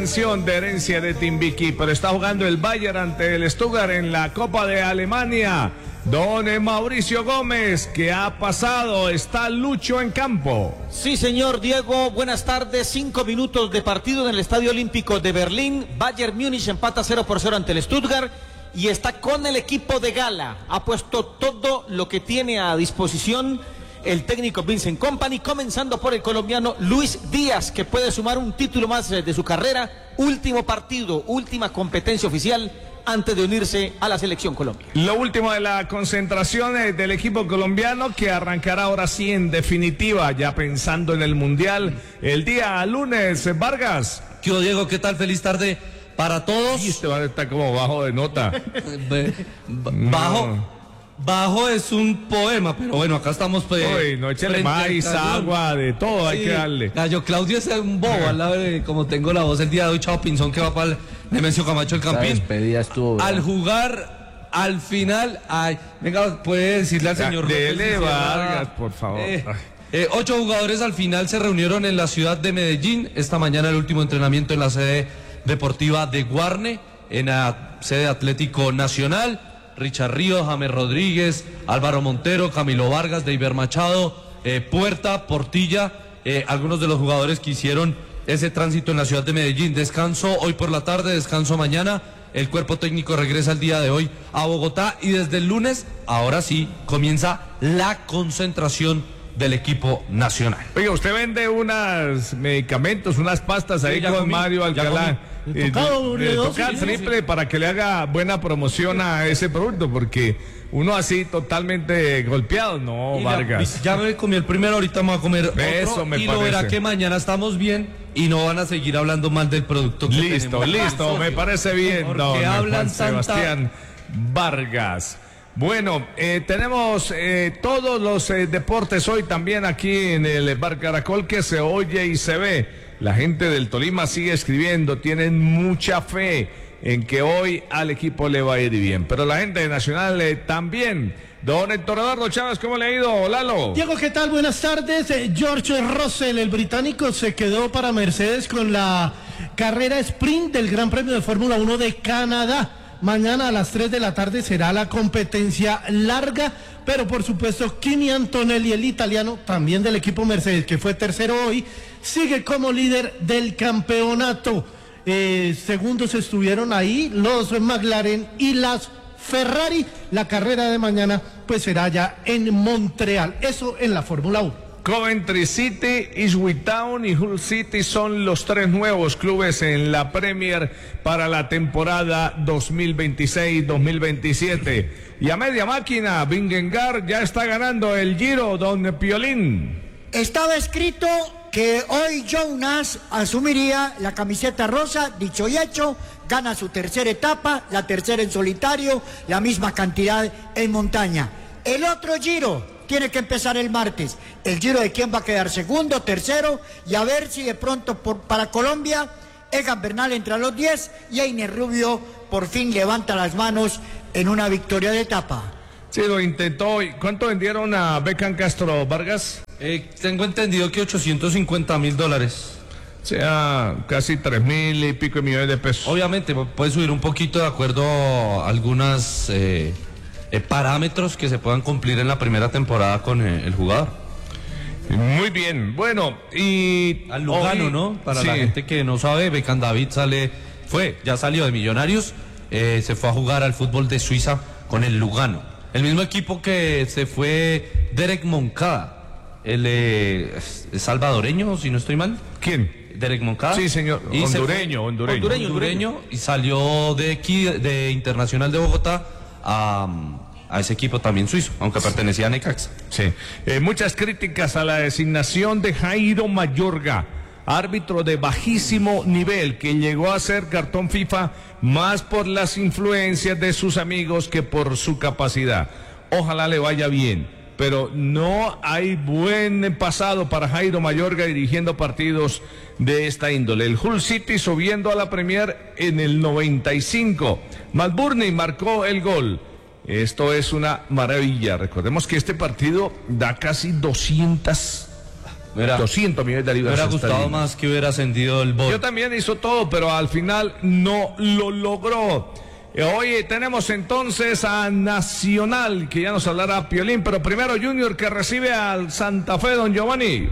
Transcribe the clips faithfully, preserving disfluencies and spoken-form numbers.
canción de herencia de Timbiquí, pero está jugando el Bayern ante el Stuttgart en la Copa de Alemania. Don Mauricio Gómez, ¿qué ha pasado? ¿Está Lucho en campo? Sí, señor Diego, buenas tardes. Cinco minutos de partido en el Estadio Olímpico de Berlín. Bayern Múnich empata cero por cero ante el Stuttgart y está con el equipo de gala. Ha puesto todo lo que tiene a disposición el técnico Vincent Kompany, comenzando por el colombiano Luis Díaz, que puede sumar un título más de su carrera. Último partido, última competencia oficial antes de unirse a la selección Colombia. Lo último de la concentración del equipo colombiano, que arrancará ahora sí en definitiva, ya pensando en el Mundial, el día lunes. Vargas. ¿Qué hubo, Diego? ¿Qué tal? Feliz tarde para todos. Y este va a estar como bajo de nota. Bajo. No. Bajo es un poema, pero bueno, acá estamos. Pues, Uy, no échale maíz, agua, de todo, sí, hay que darle. Gallo Claudio es un bobo, al lado de como tengo la voz el día de hoy, Chao Pinzón, que va para el Nemesio Camacho el Campín. Despedida estuvo, al jugar, al final, ay, venga, puede decirle al señor Dele Vargas, por favor. Eh, eh, ocho jugadores al final se reunieron en la ciudad de Medellín. Esta mañana el último entrenamiento en la sede deportiva de Guarne, en la sede Atlético Nacional. Richard Ríos, James Rodríguez, Álvaro Montero, Camilo Vargas, Deiber Machado, eh, Puerta, Portilla, eh, algunos de los jugadores que hicieron ese tránsito en la ciudad de Medellín. Descanso hoy por la tarde, descanso mañana. El cuerpo técnico regresa el día de hoy a Bogotá y desde el lunes, ahora sí, comienza la concentración del equipo nacional. Oiga, usted vende unos medicamentos, unas pastas ahí sí, con comí, Mario Alcalá. Le tocado, le toca al triple para que le haga buena promoción a ese producto, porque uno así totalmente golpeado, no, y Vargas. Ya, ya me comí el primero, ahorita me voy a comer Eso otro me y parece. Lo verá que mañana estamos bien y no van a seguir hablando mal del producto que listo, tenemos. Listo, listo, me parece bien, porque don hablan Juan Sebastián tanta... Vargas. Bueno, eh, tenemos eh, todos los eh, deportes hoy también aquí en el Bar Caracol, que se oye y se ve. La gente del Tolima sigue escribiendo, tienen mucha fe en que hoy al equipo le va a ir bien. Pero la gente de Nacional eh, también. Don Héctor Eduardo Chávez, ¿cómo le ha ido, Lalo? Diego, ¿qué tal? Buenas tardes. Eh, George Russell, el británico, se quedó para Mercedes con la carrera sprint del Gran Premio de Fórmula uno de Canadá. Mañana a las tres de la tarde será la competencia larga, pero por supuesto Kimi Antonelli, el italiano, también del equipo Mercedes, que fue tercero hoy, sigue como líder del campeonato. Eh, segundos estuvieron ahí los McLaren y las Ferrari. La carrera de mañana pues será ya en Montreal, eso en la Fórmula uno. Coventry City, Ipswich Town y Hull City son los tres nuevos clubes en la Premier para la temporada dos mil veintiséis dos mil veintisiete. Y a media máquina, Vingegaard ya está ganando el Giro, don Piolín. Estaba escrito que hoy Jonas asumiría la camiseta rosa, dicho y hecho, gana su tercera etapa, la tercera en solitario, la misma cantidad en montaña. El otro Giro tiene que empezar el martes. El Giro de quién va a quedar segundo, tercero, y a ver si de pronto por, para Colombia, Egan Bernal entra a los diez y Einer Rubio por fin levanta las manos en una victoria de etapa. Sí, lo intentó. ¿Cuánto vendieron a Beckham Castro, Vargas? Eh, tengo entendido que ochocientos cincuenta mil dólares. O sea, casi tres mil y pico de millones de pesos. Obviamente, puede subir un poquito de acuerdo a algunas... Eh... Eh, parámetros que se puedan cumplir en la primera temporada con eh, el jugador. Muy bien, bueno, y... Al Lugano, hoy, ¿no? Para sí. La gente que no sabe, Beckham David sale, fue, ya salió de Millonarios, eh, se fue a jugar al fútbol de Suiza con el Lugano. El mismo equipo que se fue Derek Moncada, el eh, salvadoreño, si no estoy mal. ¿Quién? Derek Moncada. Sí, señor, y hondureño, fue, hondureño. Hondureño, hondureño, y salió de aquí, de Internacional de Bogotá, a... a ese equipo también suizo, aunque pertenecía a Necaxa. Sí. Eh, muchas críticas a la designación de Jairo Mayorga, árbitro de bajísimo nivel, que llegó a ser cartón FIFA más por las influencias de sus amigos que por su capacidad. Ojalá le vaya bien, pero no hay buen pasado para Jairo Mayorga dirigiendo partidos de esta índole. El Hull City subiendo a la Premier en el noventa y cinco. Malburney marcó el gol. Esto es una maravilla. Recordemos que este partido da casi doscientas Era, doscientos millones de libras. Me hubiera gustado esterlinas. más que hubiera ascendido el Boy. Yo también hizo todo, pero al final no lo logró. Hoy tenemos entonces a Nacional, que ya nos hablará Piolín, pero primero Junior, que recibe al Santa Fe, don Giovanni.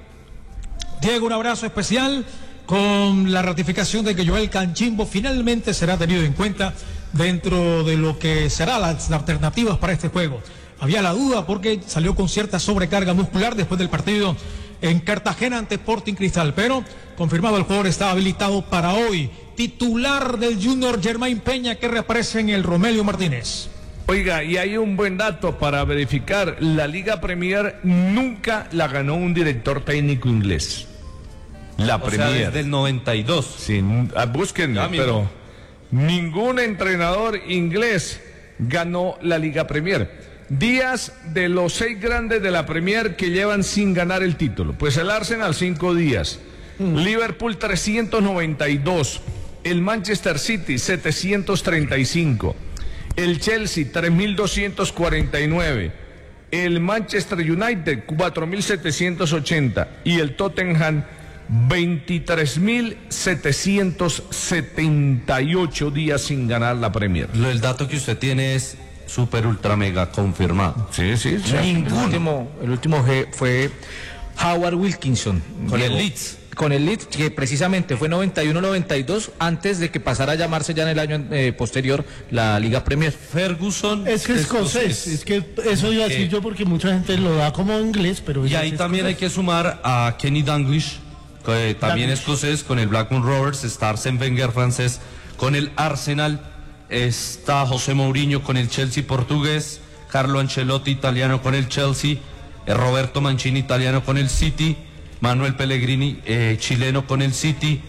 Diego, un abrazo especial con la ratificación de que Joel Canchimbo finalmente será tenido en cuenta dentro de lo que serán las alternativas para este juego. Había la duda porque salió con cierta sobrecarga muscular después del partido en Cartagena ante Sporting Cristal, pero confirmado el jugador está habilitado para hoy. Titular del Junior, Germain Peña, que reaparece en el Romelio Martínez. Oiga, y hay un buen dato para verificar: la Liga Premier nunca la ganó un director técnico inglés. La O Premier. sea, desde el noventa y dos. Sí, búsquenme, Ya mismo. pero ningún entrenador inglés ganó la Liga Premier. Días de los seis grandes de la Premier que llevan sin ganar el título. Pues el Arsenal cinco días, mm. Liverpool trescientos noventa y dos, el Manchester City setecientos treinta y cinco, el Chelsea tres mil doscientos cuarenta y nueve, el Manchester United cuatro mil setecientos ochenta y el Tottenham veintitrés mil setecientos setenta y ocho días sin ganar la Premier. Lo, el dato que usted tiene es super ultra mega confirmado. Sí, sí, sí. El último, el último G fue Howard Wilkinson. Con Diego, el Leeds. Con el Leeds, que precisamente fue noventa y uno noventa y dos, antes de que pasara a llamarse ya en el año eh, posterior la Liga Premier. Ferguson. Es que es escocés, es que eso iba a decir Eh, yo porque mucha gente lo da como inglés, pero... Y ella ahí es también hay escocés. que sumar a Kenny Dalglish, que también Dalglish. escocés, con el Blackburn Rovers. Está Arsène Wenger, francés, con el Arsenal. Está José Mourinho con el Chelsea, portugués. Carlo Ancelotti, italiano, con el Chelsea. eh, Roberto Mancini, italiano, con el City. Manuel Pellegrini, eh, chileno, con el City.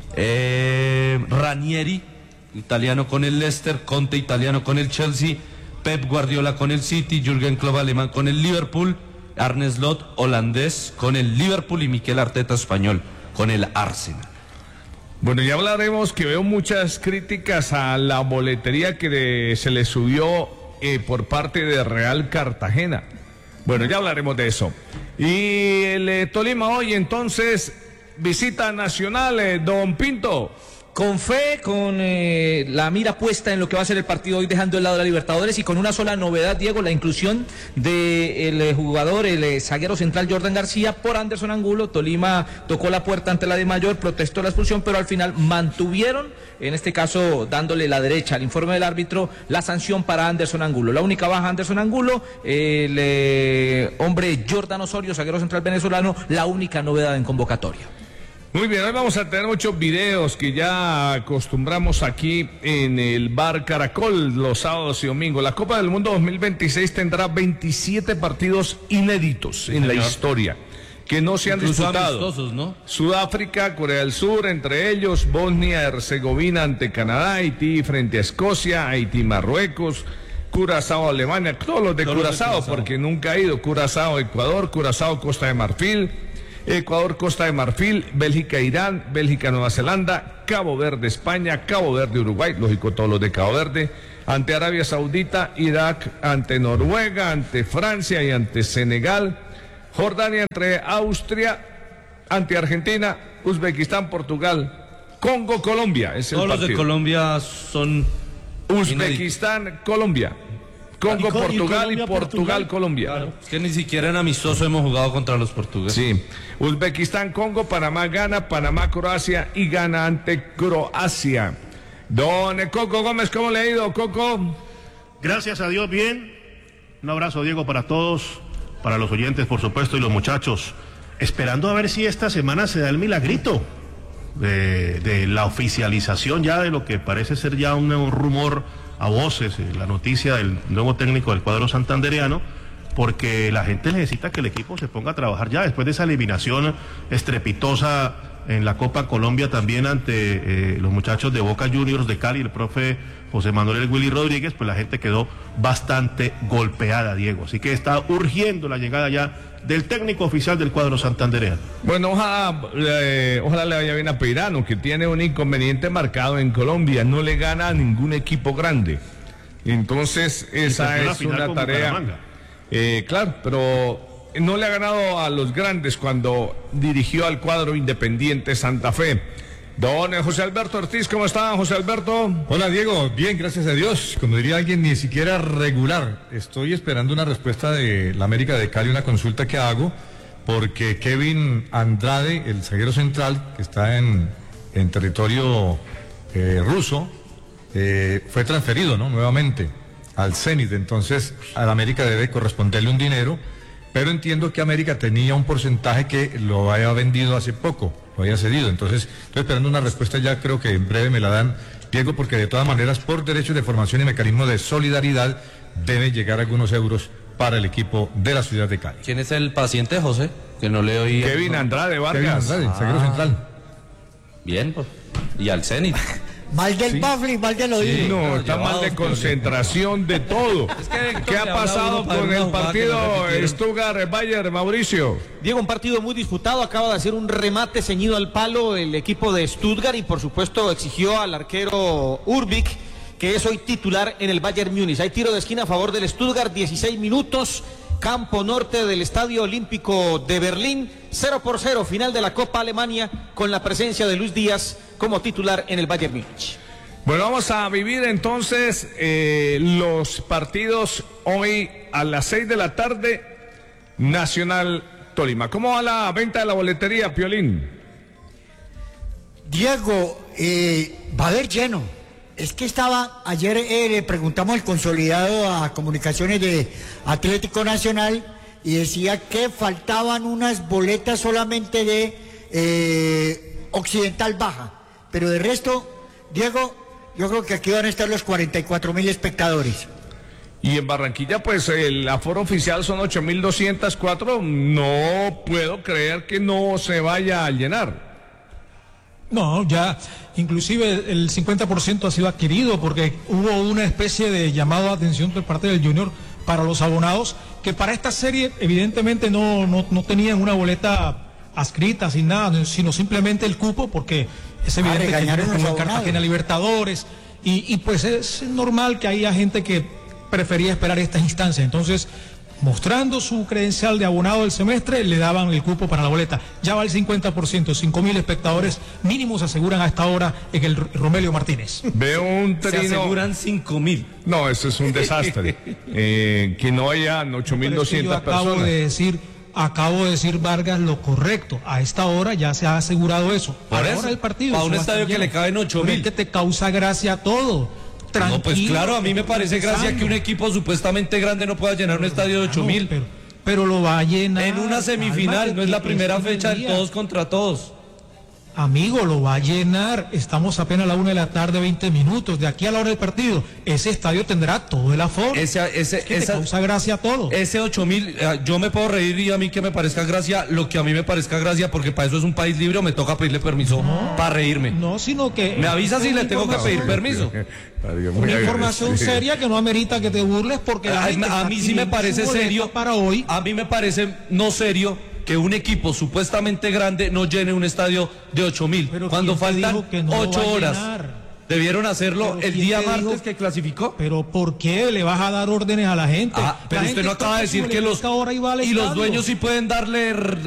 eh, Ranieri, italiano, con el Leicester. Conte, italiano, con el Chelsea. Pep Guardiola con el City. Jürgen Klopp, alemán, con el Liverpool. Arne Slot, holandés, con el Liverpool. Y Mikel Arteta, español, con el Arsenal. Bueno, ya hablaremos, que veo muchas críticas a la boletería que de- se le subió eh, por parte de Real Cartagena. Bueno, ya hablaremos de eso. Y el eh, Tolima hoy entonces visita Nacional, eh, don Pinto. Con fe, con eh, la mira puesta en lo que va a ser el partido hoy, dejando el lado de la Libertadores, y con una sola novedad, Diego, la inclusión del de jugador, el eh, zaguero central Jordan García por Anderson Angulo. Tolima tocó la puerta ante la de Mayor, protestó la expulsión, pero al final mantuvieron, en este caso dándole la derecha al informe del árbitro, la sanción para Anderson Angulo. La única baja Anderson Angulo, el eh, hombre Jordan Osorio, zaguero central venezolano, la única novedad en convocatoria. Muy bien, hoy vamos a tener muchos videos que ya acostumbramos aquí en el Bar Caracol los sábados y domingos. La Copa del Mundo dos mil veintiséis tendrá veintisiete partidos inéditos en la señor. historia que no se han Incluso disputado. amistosos, ¿no? Sudáfrica, Corea del Sur, entre ellos Bosnia, Herzegovina ante Canadá, Haití frente a Escocia, Haití, Marruecos, Curazao, Alemania, todos los de Todos los de Curazao, Curazao. porque nunca ha ido. Curazao, Ecuador, Curazao, Costa de Marfil, Ecuador, Costa de Marfil, Bélgica, Irán, Bélgica, Nueva Zelanda, Cabo Verde, España, Cabo Verde, Uruguay, lógico todos los de Cabo Verde, ante Arabia Saudita, Irak, ante Noruega, ante Francia y ante Senegal, Jordania entre Austria, ante Argentina, Uzbekistán, Portugal, Congo, Colombia, es el Todos los de partido. Colombia son Uzbekistán, Colombia, Congo, Y co- y Portugal y Colombia, Portugal, Portugal. Colombia. Claro, es que ni siquiera en amistoso hemos jugado contra los portugueses. Sí, Uzbekistán, Congo, Panamá gana, Panamá, Croacia y gana ante Croacia. Don Coco Gómez, ¿cómo le ha ido, Coco? Gracias a Dios, bien. Un abrazo, Diego, para todos, para los oyentes, por supuesto, y los muchachos. Esperando a ver si esta semana se da el milagrito de, de la oficialización ya de lo que parece ser ya un, un rumor a voces, eh, la noticia del nuevo técnico del cuadro santandereano, porque la gente necesita que el equipo se ponga a trabajar ya después de esa eliminación estrepitosa en la Copa Colombia también ante eh, los muchachos de Boca Juniors de Cali, el profe José Manuel El Willy Rodríguez. Pues la gente quedó bastante golpeada, Diego, así que está urgiendo la llegada ya del técnico oficial del cuadro santandereano. Bueno, ojalá, eh, ojalá le vaya bien a Peirano, que tiene un inconveniente marcado en Colombia, no le gana a ningún equipo grande. Entonces, esa perdió la es final una con tarea. Bucaramanga. Eh, claro, pero no le ha ganado a los grandes cuando dirigió al cuadro Independiente Santa Fe. Don José Alberto Ortiz, ¿cómo está, José Alberto? Hola, Diego, bien, gracias a Dios. Como diría alguien, ni siquiera regular. Estoy esperando una respuesta de la América de Cali, una consulta que hago, porque Kevin Andrade, el zaguero central, que está en, en territorio eh, ruso, eh, fue transferido, ¿no?, nuevamente al Zenit. Entonces, a la América debe corresponderle un dinero, pero entiendo que América tenía un porcentaje que lo había vendido hace poco, lo había cedido. Entonces, estoy esperando una respuesta, ya creo que en breve me la dan, Diego, porque de todas maneras, por derechos de formación y mecanismo de solidaridad, deben llegar algunos euros para el equipo de la ciudad de Cali. ¿Quién es el paciente, José? Que no le oí. Kevin Andrade Vargas. Kevin Andrade, Ah. zaguero central. Bien, pues. Y al Zenit. Mal del Sí. bafle, mal del oído. Sí, no, pero está mal de llevados, pero- concentración de todo. Es que ¿Qué ha le pasado habla uno para con una el jugada que partido no repitieron? Stuttgart-Bayern, Mauricio? Diego, un partido muy disputado, acaba de hacer un remate ceñido al palo el equipo de Stuttgart y por supuesto exigió al arquero Urbik, que es hoy titular en el Bayern Múnich. Hay tiro de esquina a favor del Stuttgart, dieciséis minutos, campo norte del Estadio Olímpico de Berlín, cero por cero, final de la Copa Alemania con la presencia de Luis Díaz como titular en el Bayern Múnich. Bueno, vamos a vivir entonces eh, los partidos hoy a las seis de la tarde, Nacional Tolima. ¿Cómo va la venta de la boletería, Piolín? Diego, eh, va a haber lleno. Es que estaba, ayer eh, le preguntamos al consolidado a Comunicaciones de Atlético Nacional y decía que faltaban unas boletas solamente de eh, Occidental Baja. Pero de resto, Diego, yo creo que aquí van a estar los cuarenta y cuatro mil espectadores. Y en Barranquilla, pues el aforo oficial son ocho mil doscientos cuatro. No puedo creer que no se vaya a llenar. No, ya inclusive el cincuenta por ciento ha sido adquirido porque hubo una especie de llamado de atención por parte del Junior para los abonados que para esta serie evidentemente no, no, no tenían una boleta adscrita sin nada, sino simplemente el cupo porque es evidente que regañaron no a los jugó en abonados. Cartagena Libertadores y, y pues es normal que haya gente que prefería esperar estas instancias. Entonces, mostrando su credencial de abonado del semestre, le daban el cupo para la boleta. Ya va el cincuenta por ciento, cinco mil espectadores mínimos se aseguran a esta hora en el Romelio Martínez. Veo un Se trino. aseguran cinco mil. No, eso es un desastre. Eh, que no hayan ocho mil Pero es que yo doscientas acabo personas. de decir, acabo de decir, Vargas, lo correcto. A esta hora ya se ha asegurado eso. Por Ahora eso, el partido. para un eso va a estadio estar que le lleno. caben ocho Pero mil. es que te causa gracia todo. No, pues Tranquilo, claro, a mí me parece gracia que un equipo supuestamente grande no pueda llenar un estadio de ocho No, mil. pero, pero lo va a llenar. En una semifinal, Cálmate, no es la que primera esto fecha es del un día. todos contra todos. Amigo, lo va a llenar. Estamos apenas a la una de la tarde, veinte minutos. De aquí a la hora del partido, ese estadio tendrá todo el aforo. Ese, ese, Es que esa- te causa gracia todo. Ese ocho mil, eh, yo me puedo reír y a mí que me parezca gracia, lo que a mí me parezca gracia, porque para eso es un país libre, o me toca pedirle permiso para reírme. No, sino que. Me avisa si le tengo que pedir permiso. Una información seria que no amerita que te burles porque la A, gente a está mí sí me adquiriendo parece su boleta serio. para hoy. A mí me parece no serio que un equipo supuestamente grande no llene un estadio de ocho mil. Pero Cuando ¿quién te faltan dijo que no lo ocho va a horas. llenar? Debieron hacerlo Pero el ¿quién día te martes dijo? que clasificó. Pero ¿por qué le vas a dar órdenes a la gente? Ah, pero La usted gente no acaba de toca su decir que los boletica ahora y va al y los estadio. dueños sí pueden darle